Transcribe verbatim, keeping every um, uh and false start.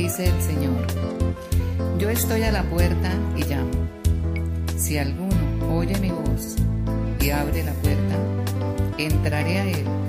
dice el Señor: yo estoy a la puerta y llamo. Si alguno oye mi voz y abre la puerta, entraré a él